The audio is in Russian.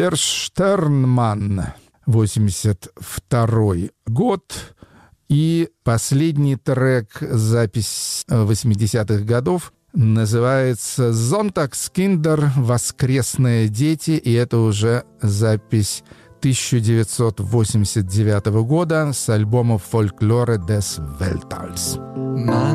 Der Sternmann, 82 год. И последний трек, запись 80-х годов, называется «Sonntagskinder», «Воскресные дети», и это уже запись 1989 года с альбома «Folklore des Weltalls».